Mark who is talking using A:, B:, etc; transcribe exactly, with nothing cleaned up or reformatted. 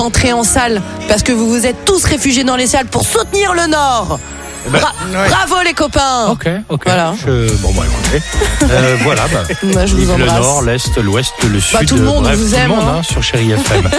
A: entrer en salle parce que vous vous êtes tous réfugiés dans les salles pour soutenir le Nord.
B: Ben,
A: Bra-
B: ouais.
A: Bravo les copains.
B: Ok, ok.
A: Voilà.
B: Je... Bon, bah écoutez. Euh, voilà. Bah,
A: Moi, je vous
B: le
A: embrasse.
B: nord, l'est, l'ouest, le sud.
A: Bah, tout le monde
B: bref,
A: vous
B: tout
A: aime,
B: le monde
A: hein.
B: hein, sur Chérie F M.